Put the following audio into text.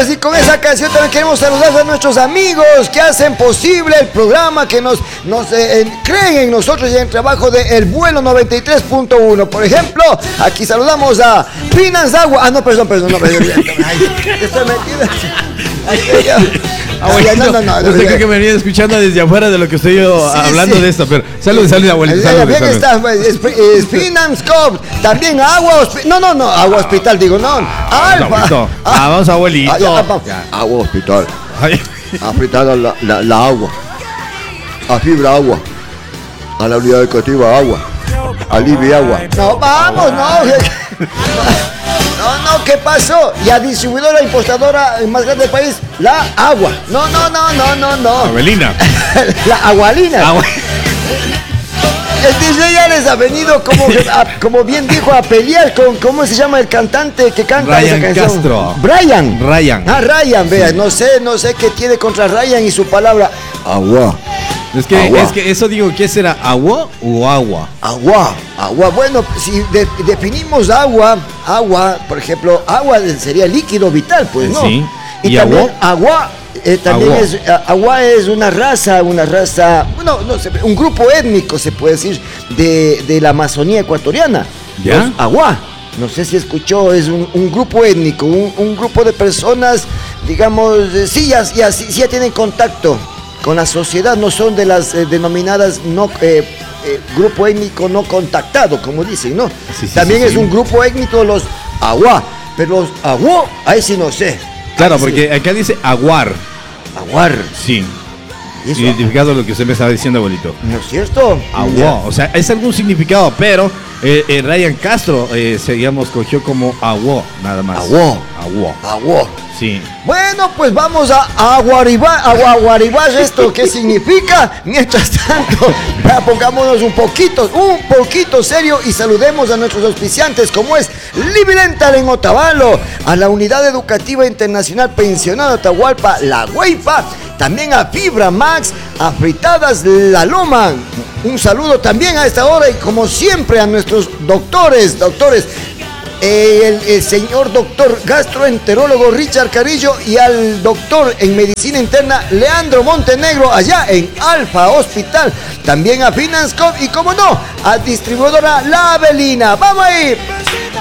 señores, y con esa canción también queremos saludar a nuestros amigos que hacen posible el programa, que nos creen en nosotros y en el trabajo de El Vuelo 93.1. Por ejemplo, aquí saludamos a Finance Agua. No, perdón. Ay, estoy metido. Usted cree que me venía escuchando desde afuera de lo que estoy yo hablando de esto, pero salud, abuelito. Bien está, es Finance Corp, también Agua Hospital. No, Agua Hospital, digo, no. Alfa. Vamos, abuelito. Agua Hospital. Apretada la agua. A Fibra Agua. A la unidad educativa Agua. A Libia Agua. No, vamos, no. No, ¿qué pasó? Y a distribuidora importadora más grande del país, la Agua. No. Abuelina. La Agualina. El DJ ya les ha venido, como bien dijo, a pelear con, ¿cómo se llama el cantante que canta esa canción? Castro. Ryan. Ryan, vea, sí. no sé qué tiene contra Ryan y su palabra Agua. Es que eso digo, ¿qué será? ¿Agua o agua? Agua. Bueno, si definimos agua, por ejemplo, agua sería líquido vital, pues, ¿no? Sí. Y también agua es una raza, bueno, no sé, un grupo étnico, se puede decir, de la Amazonía ecuatoriana. ¿Ya? Agua. No sé si escuchó, es un grupo étnico, un grupo de personas, digamos, sí, ya tienen contacto con la sociedad, no son de las denominadas grupo étnico no contactado, como dicen, ¿no? Sí, también es un grupo étnico los Agua, pero los Agua, ahí sí no sé. Claro, porque acá dice aguar. Aguar. Sí. Identificado lo que usted me estaba diciendo, abuelito. ¿No es cierto? Agua, o sea, es algún significado, pero Ryan Castro, digamos, cogió como agua, nada más. Agua. Sí. Bueno, pues vamos a aguaribar esto, ¿qué significa? Mientras tanto, pongámonos un poquito serio y saludemos a nuestros auspiciantes, como es Libidental en Otavalo, a la Unidad Educativa Internacional Pensionada Atahualpa, La Guaypa, también a Fibra Max, a Fritadas La Loma. Un saludo también a esta hora y como siempre a nuestros doctores, el señor doctor gastroenterólogo Richard Carrillo y al doctor en medicina interna Leandro Montenegro allá en Alfa Hospital, también a Finance Corp y como no, a distribuidora La Avelina. ¡Vamos ahí!